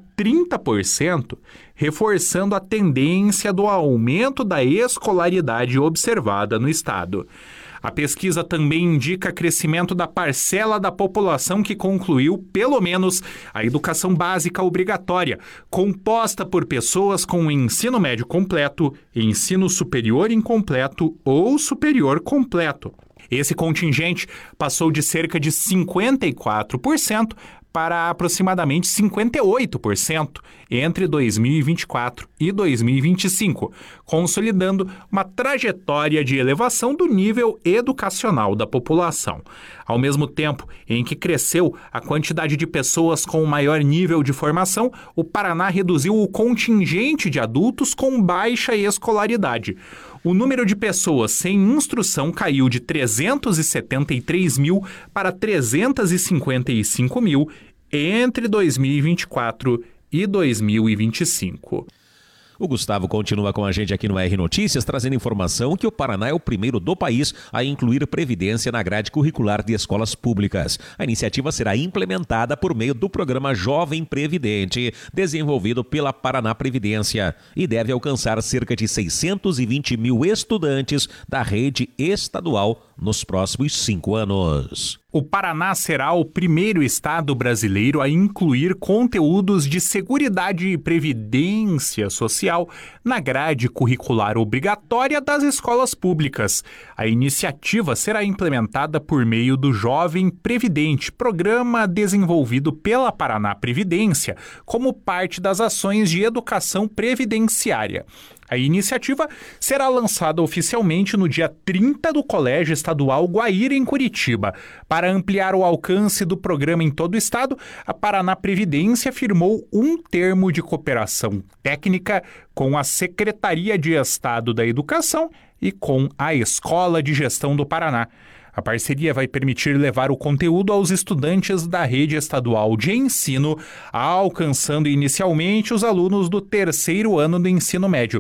S7: 30%, reforçando a tendência do aumento da escolaridade observada no estado. A pesquisa também indica crescimento da parcela da população que concluiu, pelo menos, a educação básica obrigatória, composta por pessoas com ensino médio completo, ensino superior incompleto ou superior completo. Esse contingente passou de cerca de 54% para aproximadamente 58% entre 2024 e 2025, consolidando uma trajetória de elevação do nível educacional da população. Ao mesmo tempo em que cresceu a quantidade de pessoas com maior nível de formação, o Paraná reduziu o contingente de adultos com baixa escolaridade. O número de pessoas sem instrução caiu de 373.000 para 355.000 entre 2024 e 2025.
S21: O Gustavo continua com a gente aqui no R Notícias, trazendo informação que o Paraná é o primeiro do país a incluir previdência na grade curricular de escolas públicas. A iniciativa será implementada por meio do programa Jovem Previdente, desenvolvido pela Paraná Previdência, e deve alcançar cerca de 620.000 estudantes da rede estadual nos próximos 5 anos.
S7: O Paraná será o primeiro estado brasileiro a incluir conteúdos de Seguridade e Previdência Social na grade curricular obrigatória das escolas públicas. A iniciativa será implementada por meio do Jovem Previdente, programa desenvolvido pela Paraná Previdência como parte das ações de educação previdenciária. A iniciativa será lançada oficialmente no dia 30 do Colégio Estadual Guaíra, em Curitiba. Para ampliar o alcance do programa em todo o estado, a Paraná Previdência firmou um termo de cooperação técnica com a Secretaria de Estado da Educação e com a Escola de Gestão do Paraná. A parceria vai permitir levar o conteúdo aos estudantes da rede estadual de ensino, alcançando inicialmente os alunos do 3º ano do ensino médio.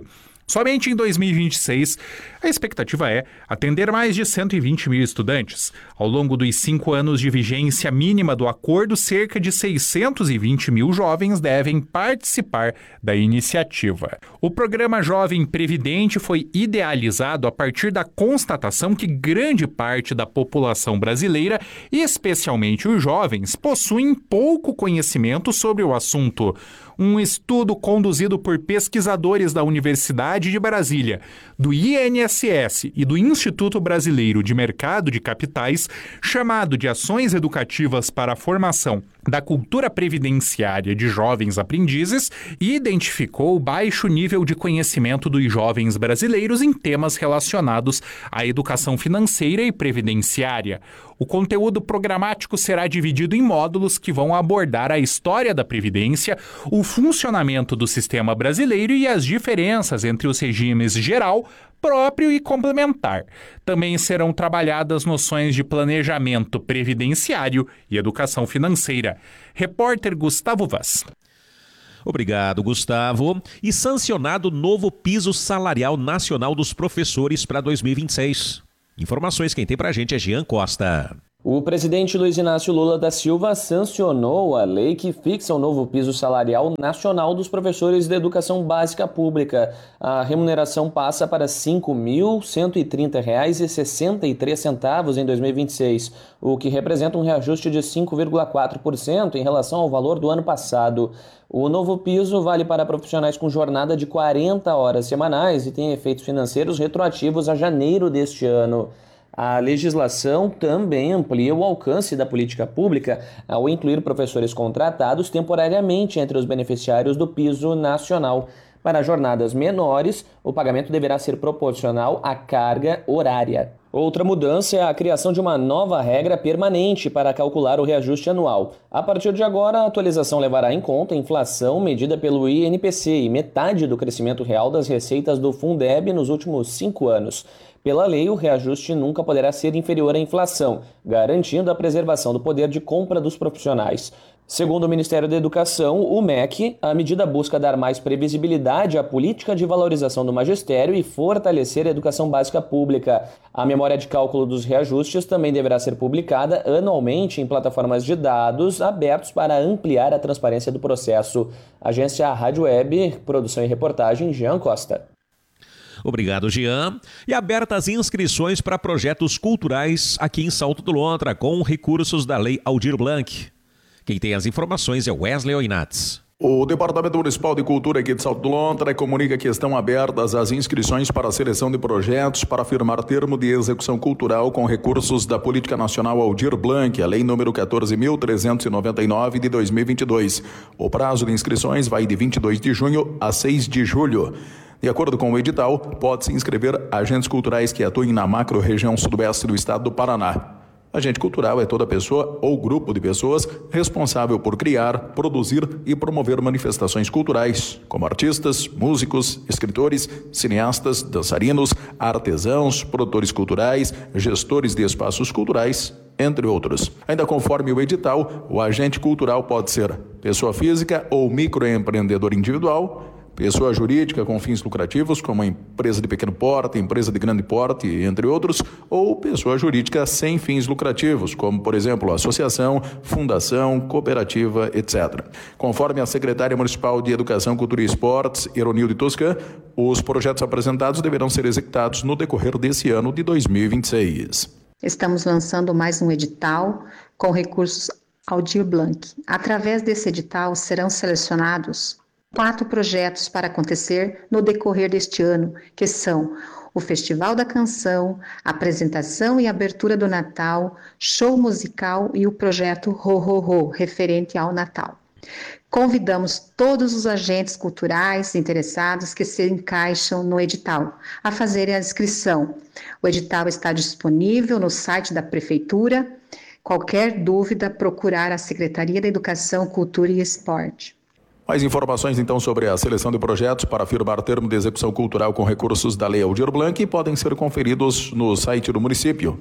S7: Somente em 2026, a expectativa é atender mais de 120 mil estudantes. Ao longo dos 5 anos de vigência mínima do acordo, cerca de 620 mil jovens devem participar da iniciativa. O programa Jovem Previdente foi idealizado a partir da constatação que grande parte da população brasileira, e especialmente os jovens, possuem pouco conhecimento sobre o assunto. Um estudo conduzido por pesquisadores da Universidade de Brasília, do INSS e do Instituto Brasileiro de Mercado de Capitais, chamado de Ações Educativas para a Formação da Cultura Previdenciária de Jovens Aprendizes, identificou o baixo nível de conhecimento dos jovens brasileiros em temas relacionados à educação financeira e previdenciária. O conteúdo programático será dividido em módulos que vão abordar a história da Previdência, o funcionamento do sistema brasileiro e as diferenças entre os regimes geral, próprio e complementar. Também serão trabalhadas noções de planejamento previdenciário e educação financeira. Repórter Gustavo Vaz.
S21: Obrigado, Gustavo. E sancionado novo piso salarial nacional dos professores para 2026. Informações quem tem pra gente é Jean Costa.
S2: O presidente Luiz Inácio Lula da Silva sancionou a lei que fixa o novo piso salarial nacional dos professores da educação básica pública. A remuneração passa para R$ 5.130,63 em 2026, o que representa um reajuste de 5,4% em relação ao valor do ano passado. O novo piso vale para profissionais com jornada de 40 horas semanais e tem efeitos financeiros retroativos a janeiro deste ano. A legislação também amplia o alcance da política pública ao incluir professores contratados temporariamente entre os beneficiários do piso nacional. Para jornadas menores, o pagamento deverá ser proporcional à carga horária. Outra mudança é a criação de uma nova regra permanente para calcular o reajuste anual. A partir de agora, a atualização levará em conta a inflação medida pelo INPC e metade do crescimento real das receitas do Fundeb nos últimos 5 anos. Pela lei, o reajuste nunca poderá ser inferior à inflação, garantindo a preservação do poder de compra dos profissionais. Segundo o Ministério da Educação, o MEC, a medida busca dar mais previsibilidade à política de valorização do magistério e fortalecer a educação básica pública. A memória de cálculo dos reajustes também deverá ser publicada anualmente em plataformas de dados abertos para ampliar a transparência do processo. Agência Rádio Web, produção e reportagem, Jean Costa.
S21: Obrigado, Jean. E abertas inscrições para projetos culturais aqui em Salto do Lontra, com recursos da Lei Aldir Blanc. Quem tem as informações é Wesley Oinatz.
S5: O Departamento Municipal de Cultura aqui de Salto do Lontra comunica que estão abertas as inscrições para a seleção de projetos para firmar termo de execução cultural com recursos da Política Nacional Aldir Blanc, a Lei número 14.399 de 2022. O prazo de inscrições vai de 22 de junho a 6 de julho. De acordo com o edital, pode-se inscrever agentes culturais que atuem na macro-região sudoeste do estado do Paraná. Agente cultural é toda pessoa ou grupo de pessoas responsável por criar, produzir e promover manifestações culturais, como artistas, músicos, escritores, cineastas, dançarinos, artesãos, produtores culturais, gestores de espaços culturais, entre outros. Ainda conforme o edital, o agente cultural pode ser pessoa física ou microempreendedor individual, pessoa jurídica com fins lucrativos, como empresa de pequeno porte, empresa de grande porte, entre outros, ou pessoa jurídica sem fins lucrativos, como, por exemplo, associação, fundação, cooperativa, etc. Conforme a secretária municipal de Educação, Cultura e Esportes, Ironilde Toscan, os projetos apresentados deverão ser executados no decorrer desse ano de 2026.
S13: Estamos lançando mais um edital com recursos Aldir Blanc. Através desse edital serão selecionados 4 projetos para acontecer no decorrer deste ano, que são o Festival da Canção, apresentação e abertura do Natal, show musical e o projeto Ho Ho Ho, referente ao Natal. Convidamos todos os agentes culturais interessados que se encaixam no edital a fazerem a inscrição. O edital está disponível no site da Prefeitura. Qualquer dúvida, procurar a Secretaria da Educação, Cultura e Esporte.
S5: Mais informações então sobre a seleção de projetos para firmar termo de execução cultural com recursos da Lei Aldir Blanc podem ser conferidos no site do município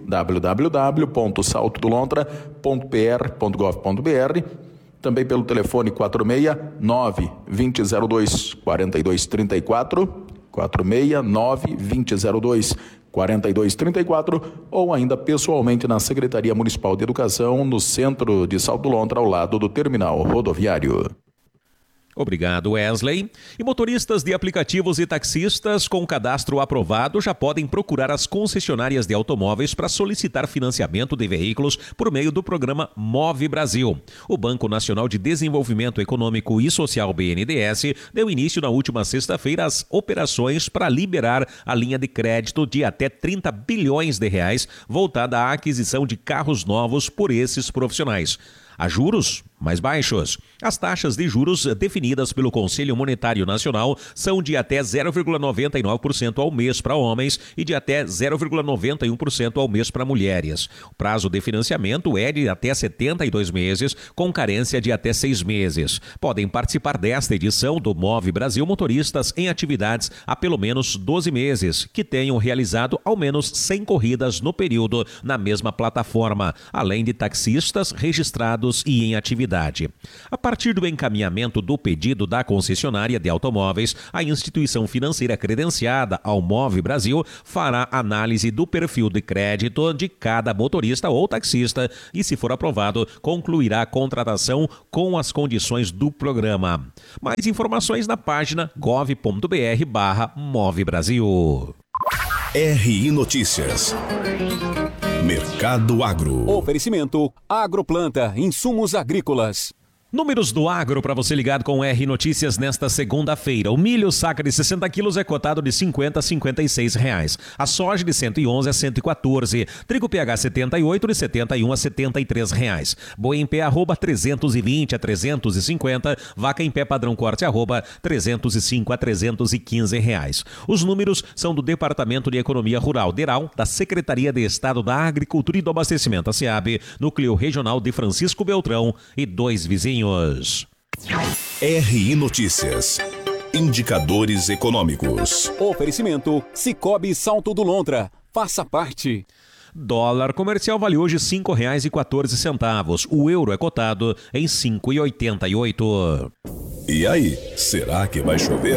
S5: www.saltodolontra.pr.gov.br, também pelo telefone 469-2002-4234, 469-2002-4234 ou ainda pessoalmente na Secretaria Municipal de Educação, no centro de Salto do Lontra, ao lado do terminal rodoviário.
S21: Obrigado, Wesley. E motoristas de aplicativos e taxistas com cadastro aprovado já podem procurar as concessionárias de automóveis para solicitar financiamento de veículos por meio do programa Move Brasil. O Banco Nacional de Desenvolvimento Econômico e Social, BNDES, deu início na última sexta-feira às operações para liberar a linha de crédito de até 30 bilhões de reais voltada à aquisição de carros novos por esses profissionais. A juros mais baixos. As taxas de juros definidas pelo Conselho Monetário Nacional são de até 0,99% ao mês para homens e de até 0,91% ao mês para mulheres. O prazo de financiamento é de até 72 meses, com carência de até 6 meses. Podem participar desta edição do Move Brasil motoristas em atividades há pelo menos 12 meses, que tenham realizado ao menos 100 corridas no período na mesma plataforma, além de taxistas registrados e em atividade. A partir do encaminhamento do pedido da concessionária de automóveis, a instituição financeira credenciada ao Move Brasil fará análise do perfil de crédito de cada motorista ou taxista e, se for aprovado, concluirá a contratação com as condições do programa. Mais informações na página gov.br/Move Brasil.
S19: RI Notícias. Mercado Agro.
S14: Oferecimento Agroplanta, insumos agrícolas.
S21: Números do agro para você ligado com o RI Notícias nesta segunda-feira. O milho saca de 60 quilos é cotado de 50 a 56 reais. A soja de 111 a 114. Trigo PH 78 de 71 a 73 reais. Boi em pé arroba 320 a 350. Vaca em pé padrão corte arroba 305 a 315 reais. Os números são do Departamento de Economia Rural, DERAL, da Secretaria de Estado da Agricultura e do Abastecimento, a SEAB, Núcleo Regional de Francisco Beltrão e 2 vizinhos.
S19: RI Notícias. Indicadores econômicos.
S14: Oferecimento Sicoob Salto do Lontra. Faça parte.
S21: Dólar comercial vale hoje R$ 5,14. O euro é cotado em R$ 5,88.
S19: E aí, será que vai chover?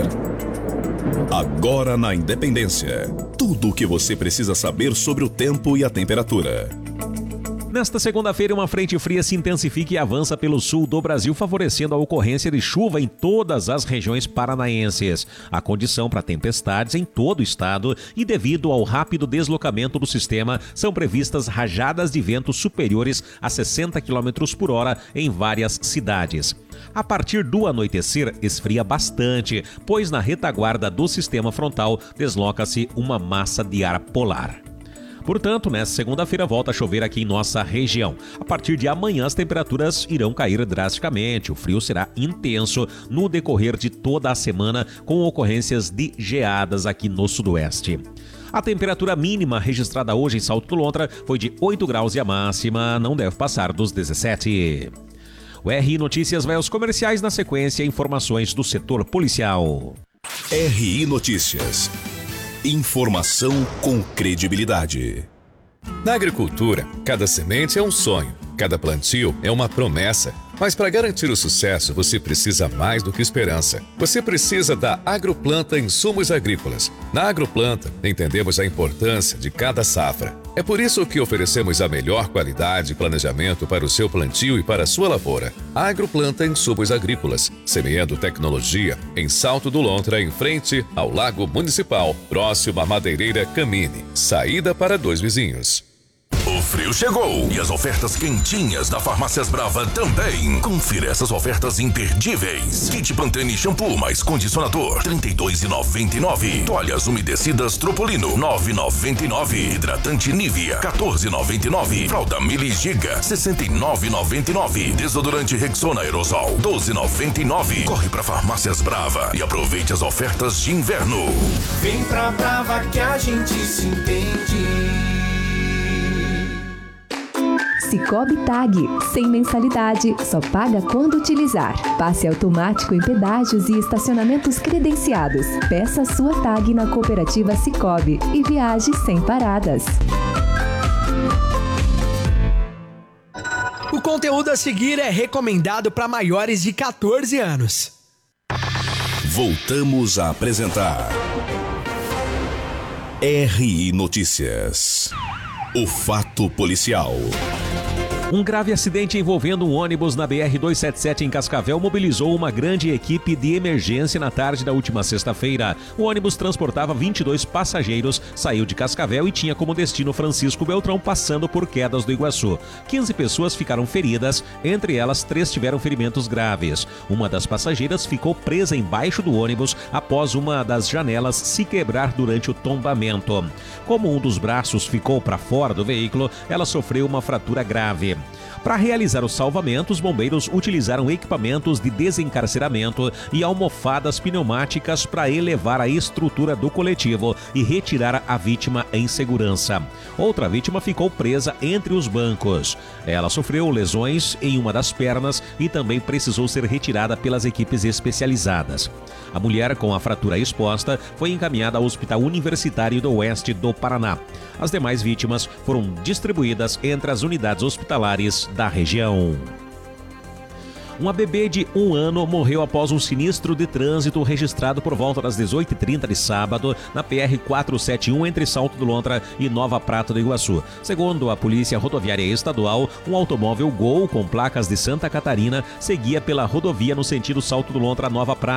S19: Agora na Independência. Tudo o que você precisa saber sobre o tempo e a temperatura.
S21: Nesta segunda-feira, uma frente fria se intensifica e avança pelo sul do Brasil, favorecendo a ocorrência de chuva em todas as regiões paranaenses. A condição para tempestades em todo o estado e, devido ao rápido deslocamento do sistema, são previstas rajadas de vento superiores a 60 km por hora em várias cidades. A partir do anoitecer, esfria bastante, pois na retaguarda do sistema frontal desloca-se uma massa de ar polar. Portanto, nesta segunda-feira volta a chover aqui em nossa região. A partir de amanhã as temperaturas irão cair drasticamente. O frio será intenso no decorrer de toda a semana, com ocorrências de geadas aqui no sudoeste. A temperatura mínima registrada hoje em Salto do Lontra foi de 8 graus e a máxima não deve passar dos 17. O RI Notícias vai aos comerciais, na sequência informações do setor policial.
S19: RI Notícias. Informação com credibilidade.
S15: Na agricultura, cada semente é um sonho, cada plantio é uma promessa. Mas para garantir o sucesso, você precisa mais do que esperança. Você precisa da Agroplanta Insumos Agrícolas. Na Agroplanta, entendemos a importância de cada safra. É por isso que oferecemos a melhor qualidade e planejamento para o seu plantio e para a sua lavoura. Agroplanta Insumos Agrícolas, semeando tecnologia em Salto do Lontra, em frente ao Lago Municipal, próximo à Madeireira Camine. Saída para 2 vizinhos.
S19: O frio chegou e as ofertas quentinhas da Farmácias Brava também. Confira essas ofertas imperdíveis. Kit Pantene shampoo mais condicionador, R$ 32,99. Toalhas umedecidas Tropolino, R$ 9,99. Hidratante Nivea, R$ 14,99. Fralda Mili Giga, R$ 69,99. Desodorante Rexona Aerosol, R$ 12,99. Corre pra Farmácias Brava e aproveite as ofertas de inverno.
S16: Vem pra Brava que a gente se entende.
S17: Sicoob Tag, sem mensalidade, só paga quando utilizar. Passe automático em pedágios e estacionamentos credenciados. Peça sua tag na cooperativa Sicoob e viaje sem paradas.
S20: O conteúdo a seguir é recomendado para maiores de 14 anos.
S19: Voltamos a apresentar RI Notícias. O fato policial.
S21: Um grave acidente envolvendo um ônibus na BR-277 em Cascavel mobilizou uma grande equipe de emergência na tarde da última sexta-feira. O ônibus transportava 22 passageiros, saiu de Cascavel e tinha como destino Francisco Beltrão, passando por Quedas do Iguaçu. 15 pessoas ficaram feridas, entre elas 3 tiveram ferimentos graves. Uma das passageiras ficou presa embaixo do ônibus após uma das janelas se quebrar durante o tombamento. Como um dos braços ficou para fora do veículo, ela sofreu uma fratura grave. Para realizar o salvamento, os bombeiros utilizaram equipamentos de desencarceramento e almofadas pneumáticas para elevar a estrutura do coletivo e retirar a vítima em segurança. Outra vítima ficou presa entre os bancos. Ela sofreu lesões em uma das pernas e também precisou ser retirada pelas equipes especializadas. A mulher com a fratura exposta foi encaminhada ao Hospital Universitário do Oeste do Paraná. As demais vítimas foram distribuídas entre as unidades hospitalares da região. Uma bebê de 1 ano morreu após um sinistro de trânsito registrado por volta das 18h30 de sábado na PR-471 entre Salto do Lontra e Nova Prata do Iguaçu. Segundo a Polícia Rodoviária Estadual, um automóvel Gol com placas de Santa Catarina seguia pela rodovia no sentido Salto do Lontra-Nova Prata.